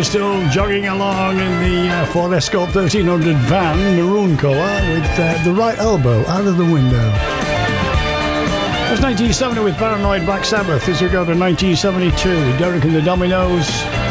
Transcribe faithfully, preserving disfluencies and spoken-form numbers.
we're still jogging along in the uh, Ford Escort thirteen hundred van, maroon colour, with uh, the right elbow out of the window. That's nineteen seventy with Paranoid Black Sabbath. As we go to nineteen seventy-two, Derek and the Dominos,